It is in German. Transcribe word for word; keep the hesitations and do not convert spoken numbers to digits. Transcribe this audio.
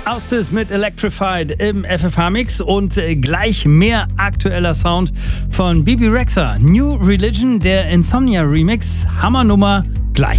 Austis mit Electrified im F F H-Mix und äh, gleich mehr aktueller Sound von Bebe Rexha. New Religion, der Insomnia Remix, Hammernummer